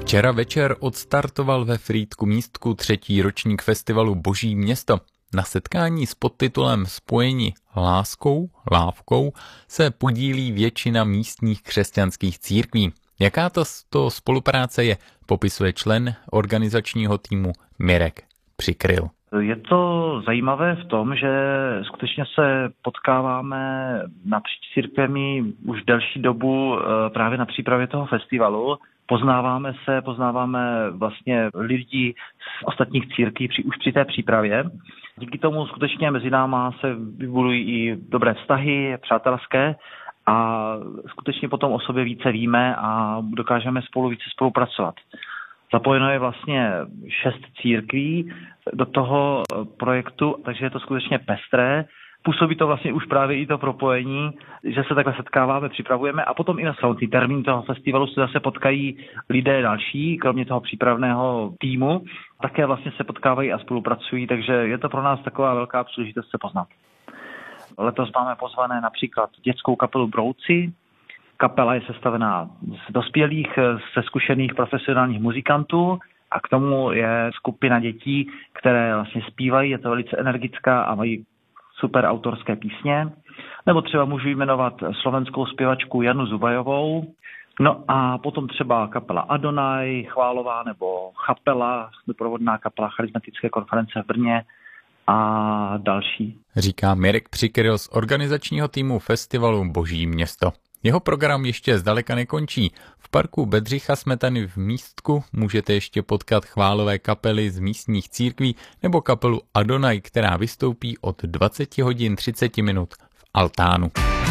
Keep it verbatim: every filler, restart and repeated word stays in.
Včera večer odstartoval ve Frýdku Místku třetí ročník festivalu Boží město. Na setkání s podtitulem Spojeni láskou, lávkou se podílí většina místních křesťanských církví. Jaká to, to spolupráce je, popisuje člen organizačního týmu Mirek Přikryl. Je to zajímavé v tom, že skutečně se potkáváme napříč církvemi už delší dobu právě na přípravě toho festivalu. Poznáváme se, poznáváme vlastně lidi z ostatních církví při, už při té přípravě. Díky tomu skutečně mezi náma se vybudují i dobré vztahy, přátelské, a skutečně potom o sobě více víme a dokážeme spolu více spolupracovat. Zapojeno je vlastně šest církví do toho projektu, takže je to skutečně pestré. Působí to vlastně už právě i to propojení, že se takhle setkáváme, připravujeme a potom i na samotný termín toho festivalu se zase potkají lidé další, kromě toho přípravného týmu. Také vlastně se potkávají a spolupracují, takže je to pro nás taková velká příležitost se poznat. Letos máme pozvané například dětskou kapelu Brouci. Kapela je sestavená z dospělých, ze zkušených profesionálních muzikantů a k tomu je skupina dětí, které vlastně zpívají, je to velice energická a mají super autorské písně. Nebo třeba můžu jmenovat slovenskou zpěvačku Janu Zubajovou. No a potom třeba kapela Adonaj, Chválová nebo Chapela, doprovodná kapela Charismatické konference v Brně a další. Říká Mirek Přikryl z organizačního týmu festivalu Boží město. Jeho program ještě zdaleka nekončí. V parku Bedřicha Smetany v Místku můžete ještě potkat chválové kapely z místních církví nebo kapelu Adonaj, která vystoupí od dvacet hodin třicet minut v altánu.